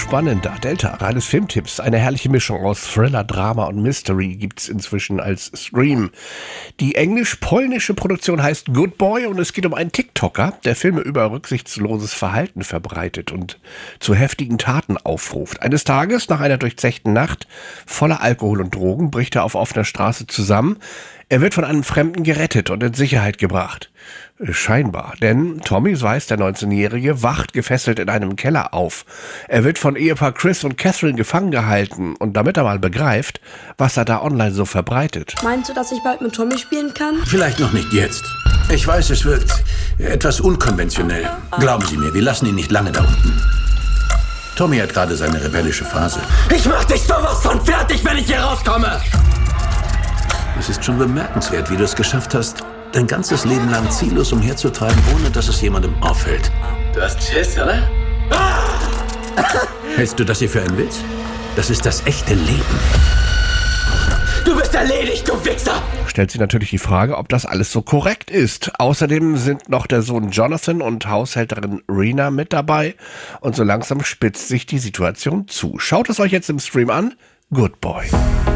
spannender. Delta, reines Filmtipps. Eine herrliche Mischung aus Thriller, Drama und Mystery gibt's inzwischen als Stream. Die englisch-polnische Produktion heißt Good Boy und es geht um einen TikToker, der Filme über rücksichtsloses Verhalten verbreitet und zu heftigen Taten aufruft. Eines Tages, nach einer durchzechten Nacht voller Alkohol und Drogen, bricht er auf offener Straße zusammen. Er wird von einem Fremden gerettet und in Sicherheit gebracht. Scheinbar, denn Tommy, so heißt der 19-Jährige, wacht gefesselt in einem Keller auf. Er wird von Ehepaar Chris und Catherine gefangen gehalten und damit er mal begreift, was er da online so verbreitet. Meinst du, dass ich bald mit Tommy spielen kann? Vielleicht noch nicht jetzt. Ich weiß, es wird etwas unkonventionell. Glauben Sie mir, wir lassen ihn nicht lange da unten. Tommy hat gerade seine rebellische Phase. Ich mach dich sowas von fertig, wenn ich hier rauskomme! Es ist schon bemerkenswert, wie du es geschafft hast, dein ganzes Leben lang ziellos umherzutreiben, ohne dass es jemandem auffällt. Du hast Schiss, oder? Hältst du das hier für einen Witz? Das ist das echte Leben. Du bist erledigt, du Wichser! Stellt sich natürlich die Frage, ob das alles so korrekt ist. Außerdem sind noch der Sohn Jonathan und Haushälterin Rena mit dabei und so langsam spitzt sich die Situation zu. Schaut es euch jetzt im Stream an. Good Boy.